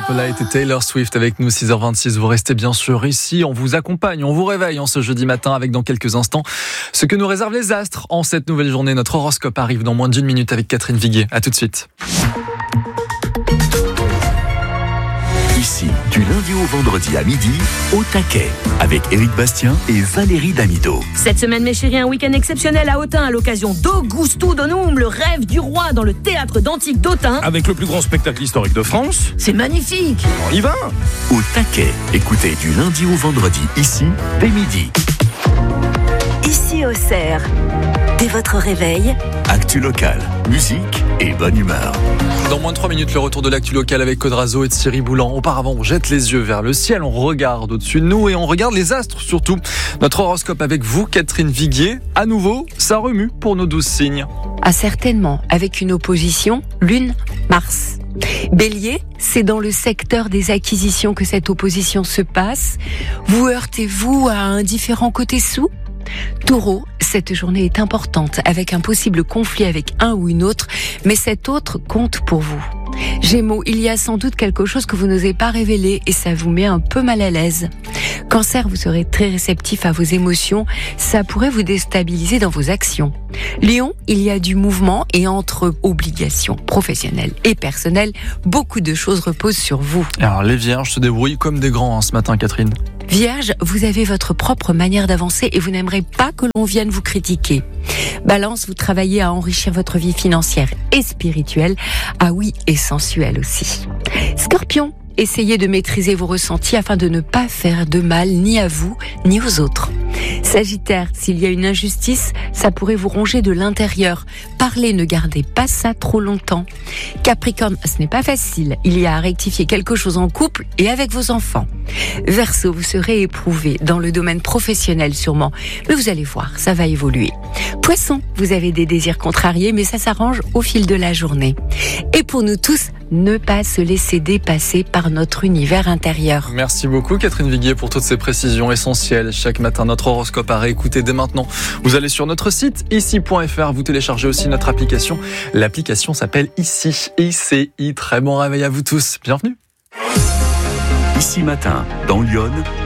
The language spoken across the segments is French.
Impolite et Taylor Swift avec nous, 6h26. Vous restez bien sûr ici, on vous accompagne, on vous réveille en ce jeudi matin avec dans quelques instants ce que nous réservent les astres en cette nouvelle journée. Notre horoscope arrive dans moins d'une minute avec Catherine Viguier. À tout de suite. Ici, du lundi au vendredi à midi, au taquet, avec Éric Bastien et Valérie Damido. Cette semaine, mes chéris, un week-end exceptionnel à Autun à l'occasion d'Augusto Donum, le rêve du roi dans le théâtre d'Antique d'Autun. Avec le plus grand spectacle historique de France. C'est magnifique. On y va. Au taquet, écoutez du lundi au vendredi, ici, dès midi. Ici au Cerf, dès votre réveil, Actu locale, musique et bonne humeur. Dans moins de 3 minutes, le retour de l'actu local avec Codrazo et Thierry Boulan. Auparavant, on jette les yeux vers le ciel, on regarde au-dessus de nous et on regarde les astres surtout. Notre horoscope avec vous, Catherine Viguier. À nouveau, ça remue pour nos 12 signes. Ah, certainement, avec une opposition Lune-Mars. Bélier, c'est dans le secteur des acquisitions que cette opposition se passe. Vous heurtez-vous à un différent côté sous ? Taureau, cette journée est importante avec un possible conflit avec un ou une autre, mais cet autre compte pour vous. Gémeaux, il y a sans doute quelque chose que vous n'osez pas révéler et ça vous met un peu mal à l'aise. Cancer, vous serez très réceptif à vos émotions, ça pourrait vous déstabiliser dans vos actions. Lion, il y a du mouvement et entre obligations professionnelles et personnelles, beaucoup de choses reposent sur vous. Alors les vierges se débrouillent comme des grands ce matin, Catherine. Vierge, vous avez votre propre manière d'avancer et vous n'aimerez pas que l'on vienne vous critiquer. Balance, vous travaillez à enrichir votre vie financière et spirituelle, ah oui, et sensuelle aussi. Scorpion, essayez de maîtriser vos ressentis afin de ne pas faire de mal ni à vous ni aux autres. Sagittaire, s'il y a une injustice, ça pourrait vous ronger de l'intérieur. Parlez, ne gardez pas ça trop longtemps. Capricorne, ce n'est pas facile. Il y a à rectifier quelque chose en couple et avec vos enfants. Verseau, vous serez éprouvé dans le domaine professionnel sûrement, mais vous allez voir, ça va évoluer. Poisson, vous avez des désirs contrariés, mais ça s'arrange au fil de la journée. Et pour nous tous, ne pas se laisser dépasser par notre univers intérieur. Merci beaucoup Catherine Viguier pour toutes ces précisions essentielles. Chaque matin, notre horoscope à réécouter dès maintenant. Vous allez sur notre site ici.fr, vous téléchargez aussi notre application. L'application s'appelle Ici, ICI. Très bon réveil à vous tous, bienvenue. Ici matin, dans Lyon,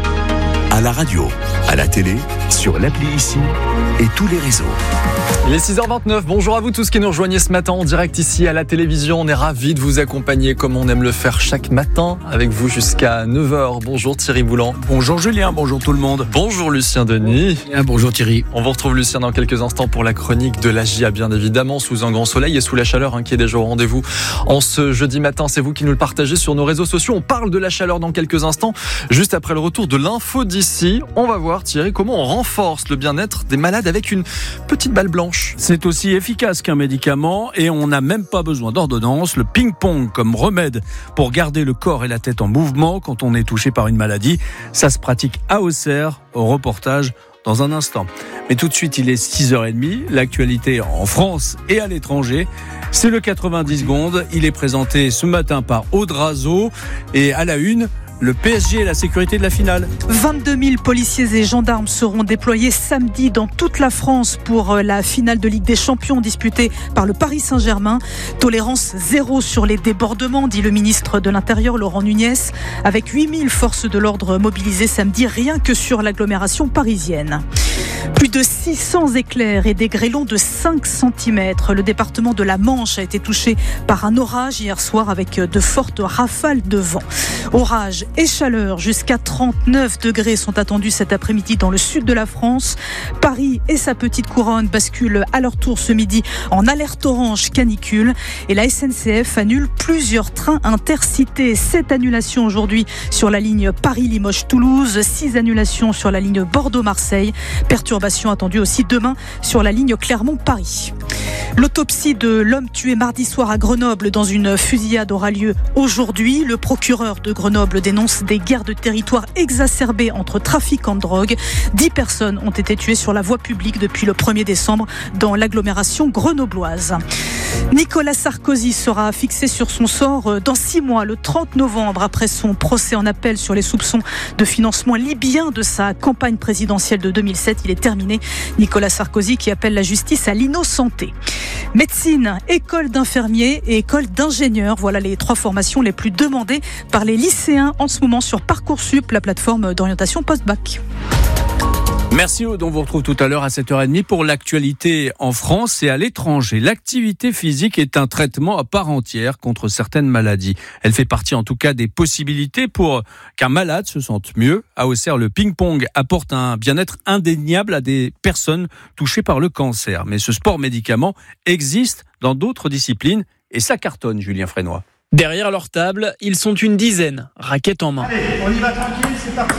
à la radio, à la télé, sur l'appli Ici et tous les réseaux. Il est 6h29, bonjour à vous tous qui nous rejoignez ce matin en direct ici à la télévision. On est ravis de vous accompagner comme on aime le faire chaque matin avec vous jusqu'à 9h. Bonjour Thierry Boulan. Bonjour Julien, bonjour tout le monde. Bonjour Lucien Denis. Bonjour Thierry. On vous retrouve Lucien dans quelques instants pour la chronique de l'AGIA bien évidemment, sous un grand soleil et sous la chaleur qui est déjà au rendez-vous en ce jeudi matin. C'est vous qui nous le partagez sur nos réseaux sociaux. On parle de la chaleur dans quelques instants. Juste après le retour de l'info d'ici, on va voir Thierry comment on renforce le bien-être des malades avec une petite balle blanche. C'est aussi efficace qu'un médicament et on n'a même pas besoin d'ordonnance. Le ping-pong comme remède pour garder le corps et la tête en mouvement quand on est touché par une maladie. Ça se pratique à Auxerre, au reportage dans un instant. Mais tout de suite, il est 6h30. L'actualité en France et à l'étranger, c'est le 90 secondes. Il est présenté ce matin par Codrazo et à la une, le PSG et la sécurité de la finale. 22 000 policiers et gendarmes seront déployés samedi dans toute la France pour la finale de Ligue des Champions disputée par le Paris Saint-Germain. Tolérance zéro sur les débordements, dit le ministre de l'Intérieur Laurent Nunez, avec 8 000 forces de l'ordre mobilisées samedi rien que sur l'agglomération parisienne. Plus de 600 éclairs et des grêlons de 5 cm. Le département de la Manche a été touché par un orage hier soir avec de fortes rafales de vent. Orage et chaleur, jusqu'à 39 degrés sont attendus cet après-midi dans le sud de la France. Paris et sa petite couronne basculent à leur tour ce midi en alerte orange canicule. Et la SNCF annule plusieurs trains intercités. 7 annulations aujourd'hui sur la ligne Paris-Limoges-Toulouse, 6 annulations sur la ligne Bordeaux-Marseille. Perturbations attendues aussi demain sur la ligne Clermont-Paris. L'autopsie de l'homme tué mardi soir à Grenoble dans une fusillade aura lieu aujourd'hui. Le procureur de Grenoble dénonce des guerres de territoire exacerbées entre trafiquants de drogue. 10 personnes ont été tuées sur la voie publique depuis le 1er décembre dans l'agglomération grenobloise. Nicolas Sarkozy sera fixé sur son sort dans 6 mois, le 30 novembre, après son procès en appel sur les soupçons de financement libyen de sa campagne présidentielle de 2007. Il est terminé. Nicolas Sarkozy qui appelle la justice à l'innocenté. Médecine, école d'infirmiers et école d'ingénieurs. Voilà les 3 formations les plus demandées par les lycéens en ce moment sur Parcoursup, la plateforme d'orientation post-bac. Merci Aude, on vous retrouve tout à l'heure à 7h30 pour l'actualité en France et à l'étranger. L'activité physique est un traitement à part entière contre certaines maladies. Elle fait partie en tout cas des possibilités pour qu'un malade se sente mieux. À Auxerre, le ping-pong apporte un bien-être indéniable à des personnes touchées par le cancer. Mais ce sport médicament existe dans d'autres disciplines et ça cartonne, Julien Frénois. Derrière leur table, ils sont une dizaine, raquettes en main. Allez, on y va tranquille, c'est parti.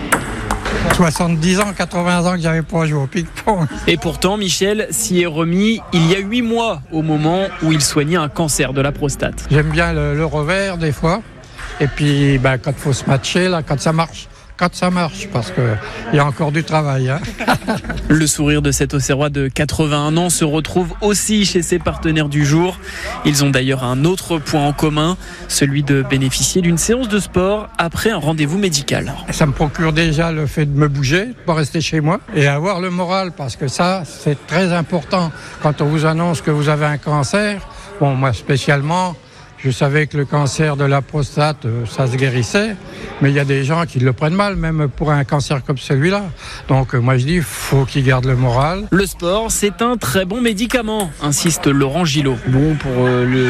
70 ans, 80 ans que j'avais pas joué au ping-pong. Et pourtant, Michel s'y est remis il y a 8 mois, au moment où il soignait un cancer de la prostate. J'aime bien le revers des fois. Et puis, quand il faut se matcher, là, quand ça marche, parce qu'il y a encore du travail. Hein. Le sourire de cet Auxerrois de 81 ans se retrouve aussi chez ses partenaires du jour. Ils ont d'ailleurs un autre point en commun, celui de bénéficier d'une séance de sport après un rendez-vous médical. Ça me procure déjà le fait de me bouger, de pas rester chez moi et avoir le moral, parce que ça, c'est très important. Quand on vous annonce que vous avez un cancer, bon, moi spécialement, je savais que le cancer de la prostate, ça se guérissait, mais il y a des gens qui le prennent mal, même pour un cancer comme celui-là. Donc moi je dis, faut qu'ils gardent le moral. Le sport, c'est un très bon médicament, insiste Laurent Gillot. Bon pour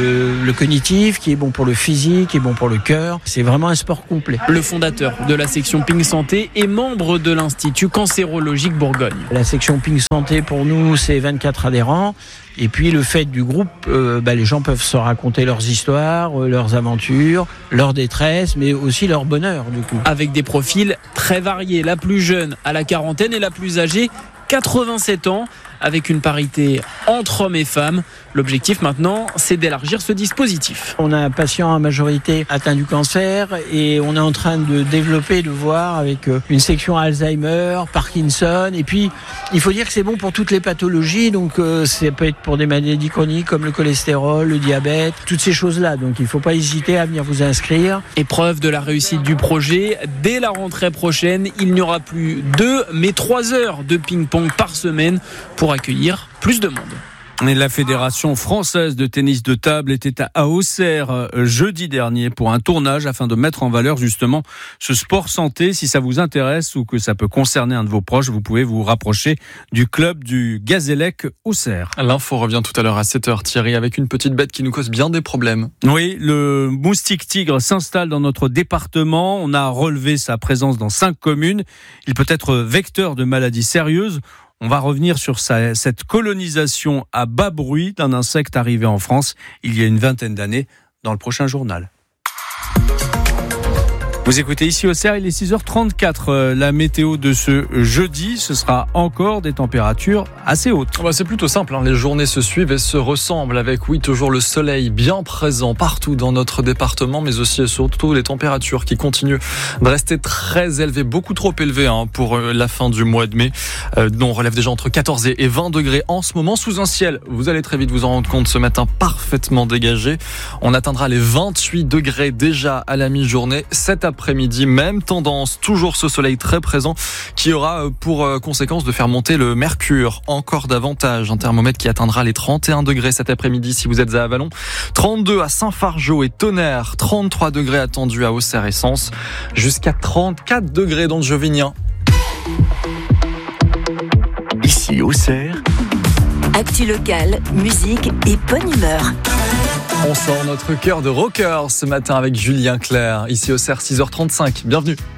le cognitif, qui est bon pour le physique, qui est bon pour le cœur. C'est vraiment un sport complet. Le fondateur de la section Ping Santé est membre de l'Institut cancérologique Bourgogne. La section Ping Santé, pour nous, c'est 24 adhérents. Et puis le fait du groupe, les gens peuvent se raconter leurs histoires, leurs aventures, leur détresse, mais aussi leur bonheur du coup. Avec des profils très variés, la plus jeune à la quarantaine et la plus âgée 87 ans, avec une parité entre hommes et femmes. L'objectif maintenant, c'est d'élargir ce dispositif. On a un patient à majorité atteint du cancer et on est en train de développer, de voir avec une section Alzheimer, Parkinson. Et puis, il faut dire que c'est bon pour toutes les pathologies. Donc, ça peut être pour des maladies chroniques comme le cholestérol, le diabète, toutes ces choses-là. Donc, il ne faut pas hésiter à venir vous inscrire. Épreuve de la réussite du projet. Dès la rentrée prochaine, il n'y aura plus 2, mais 3 heures de ping-pong par semaine pour accueillir plus de monde. Et la Fédération française de tennis de table était à Auxerre jeudi dernier pour un tournage afin de mettre en valeur justement ce sport santé. Si ça vous intéresse ou que ça peut concerner un de vos proches, vous pouvez vous rapprocher du club du Gazélec Auxerre. L'info revient tout à l'heure à 7h, Thierry, avec une petite bête qui nous cause bien des problèmes. Oui, le moustique tigre s'installe dans notre département. On a relevé sa présence dans 5 communes. Il peut être vecteur de maladies sérieuses. On va revenir sur cette colonisation à bas bruit d'un insecte arrivé en France il y a une vingtaine d'années dans le prochain journal. Vous écoutez ici Auxerre, il est 6h34. La météo de ce jeudi, ce sera encore des températures assez hautes. C'est plutôt simple, les journées se suivent et se ressemblent avec, toujours le soleil bien présent partout dans notre département, mais aussi et surtout les températures qui continuent de rester très élevées, beaucoup trop élevées pour la fin du mois de mai. On relève déjà entre 14 et 20 degrés en ce moment, sous un ciel, vous allez très vite vous en rendre compte, ce matin parfaitement dégagé. On atteindra les 28 degrés déjà à la mi-journée. Cet après-midi, même tendance, toujours ce soleil très présent qui aura pour conséquence de faire monter le mercure encore davantage. Un thermomètre qui atteindra les 31 degrés cet après-midi si vous êtes à Avallon, 32 à Saint-Fargeau et Tonnerre, 33 degrés attendus à Auxerre et Sens, jusqu'à 34 degrés dans le Jovinien. Ici Auxerre, actu locale, musique et bonne humeur. On sort notre cœur de rocker ce matin avec Julien Clerc, ici Auxerre, 6h35. Bienvenue.